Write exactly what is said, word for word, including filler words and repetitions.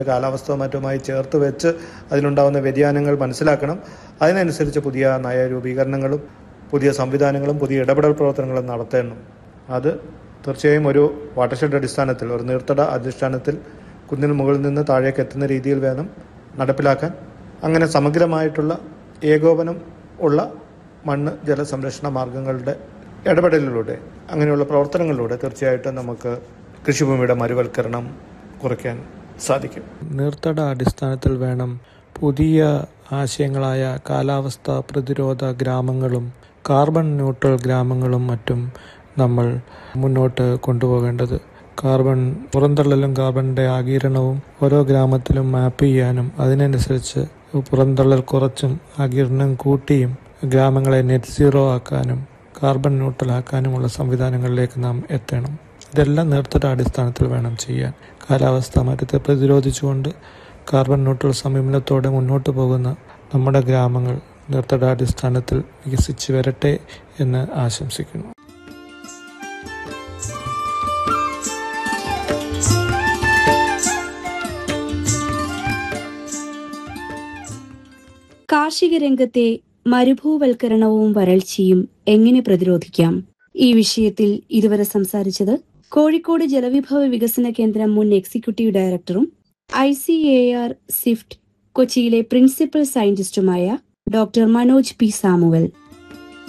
കാലാവസ്ഥ മറ്റുമായി ചേർത്ത് വെച്ച് അതിലുണ്ടാകുന്ന വ്യതിയാനങ്ങൾ മനസ്സിലാക്കണം. അതിനനുസരിച്ച് പുതിയ നയരൂപീകരണങ്ങളും പുതിയ സംവിധാനങ്ങളും പുതിയ ഇടപെടൽ പ്രവർത്തനങ്ങളും നടത്തേണം. അത് തീർച്ചയായും ഒരു വാട്ടർഷെഡ് അടിസ്ഥാനത്തിൽ, ഒരു നീർത്തട അടിസ്ഥാനത്തിൽ കുന്നിന് മുകളിൽ നിന്ന് താഴേക്ക് എത്തുന്ന രീതിയിൽ വേണം നടപ്പിലാക്കാൻ. അങ്ങനെ സമഗ്രമായിട്ടുള്ള ഏകോപനം ഉള്ള മണ്ണ് ജല സംരക്ഷണ മാർഗങ്ങളുടെ ഇടപെടലിലൂടെ, അങ്ങനെയുള്ള പ്രവർത്തനങ്ങളിലൂടെ തീർച്ചയായിട്ടും നമുക്ക് കൃഷിഭൂമിയുടെ മരുവൽക്കരണം കുറയ്ക്കാൻ സാധിക്കും. നീർത്തട അടിസ്ഥാനത്തിൽ വേണം പുതിയ ആശയങ്ങളായ കാലാവസ്ഥ പ്രതിരോധ ഗ്രാമങ്ങളും കാർബൺ ന്യൂട്രൽ ഗ്രാമങ്ങളും മറ്റും നമ്മൾ മുന്നോട്ട് കൊണ്ടുപോകേണ്ടത്. കാർബൺ പുറന്തള്ളലും കാർബണിൻ്റെ ആഗിരണവും ഓരോ ഗ്രാമത്തിലും മാപ്പ് ചെയ്യാനും അതിനനുസരിച്ച് പുറന്തള്ളൽ കുറച്ചും ആഗിരണം കൂട്ടിയും ഗ്രാമങ്ങളെ നെറ്റ് സീറോ ആക്കാനും കാർബൺ ന്യൂട്രൽ ആക്കാനുമുള്ള സംവിധാനങ്ങളിലേക്ക് നാം എത്തണം. ഇതെല്ലാം നീർത്തട അടിസ്ഥാനത്തിൽ വേണം ചെയ്യാൻ. കാലാവസ്ഥ മാറ്റത്തെ പ്രതിരോധിച്ചുകൊണ്ട് കാർബൺ ന്യൂട്രൽ സമീപനത്തോടെ മുന്നോട്ട് പോകുന്ന നമ്മുടെ ഗ്രാമങ്ങൾ നീർത്തട അടിസ്ഥാനത്തിൽ വികസിച്ച് വരട്ടെ എന്ന് ആശംസിക്കുന്നു. കാർഷിക രംഗത്തെ മരുഭൂവൽക്കരണവും വരൾച്ചയും എങ്ങനെ പ്രതിരോധിക്കാം? ഈ വിഷയത്തിൽ ഇതുവരെ സംസാരിച്ചത് കോഴിക്കോട് ജലവിഭവ വികസന കേന്ദ്രം മുൻ എക്സിക്യൂട്ടീവ് ഡയറക്ടറും I C A R Swift കൊച്ചിയിലെ principal സയന്റിസ്റ്റുമായ doctor Manoj P Samuel.